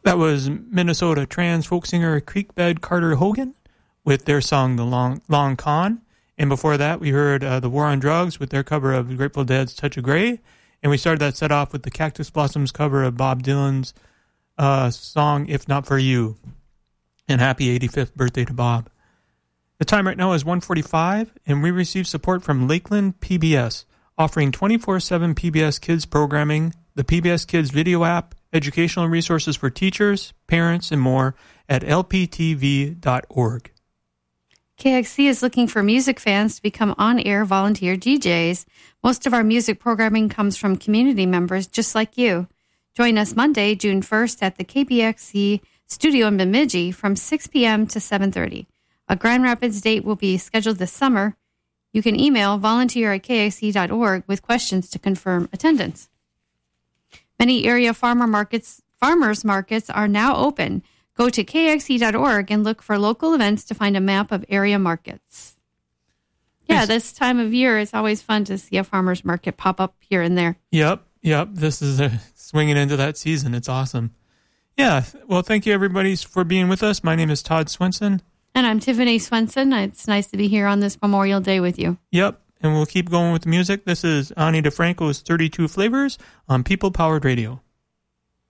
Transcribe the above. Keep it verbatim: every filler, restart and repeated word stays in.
That was Minnesota trans folk singer Creekbed Carter Hogan with their song The Long, Long Con. And before that, we heard uh, The War on Drugs with their cover of Grateful Dead's Touch of Grey. And we started that set off with the Cactus Blossoms cover of Bob Dylan's uh, song If Not For You. And happy eighty-fifth birthday to Bob. The time right now is one forty-five, and we receive support from Lakeland P B S, offering twenty-four seven P B S Kids programming, the P B S Kids video app, educational resources for teachers, parents, and more at L P T V dot org. K X C is looking for music fans to become on-air volunteer D Js. Most of our music programming comes from community members just like you. Join us Monday, June first at the K B X C studio in Bemidji from six p.m. to seven thirty. A Grand Rapids date will be scheduled this summer. You can email volunteer at K X C dot org with questions to confirm attendance. Many area farmer markets, farmers markets are now open. Go to K X C dot org and look for local events to find a map of area markets. Yeah, this time of year, it's always fun to see a farmer's market pop up here and there. Yep, yep. This is uh, swinging into that season. It's awesome. Yeah, well, thank you, everybody, for being with us. My name is Todd Swenson. And I'm Tiffany Swenson. It's nice to be here on this Memorial Day with you. Yep, and we'll keep going with the music. This is Ani DeFranco's thirty-two Flavors on People Powered Radio.